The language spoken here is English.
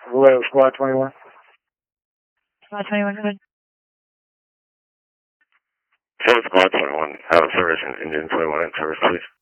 Vallejo Squad 21. Squad 21, go ahead. Squad 21, out of service and Indian 21 in service, please.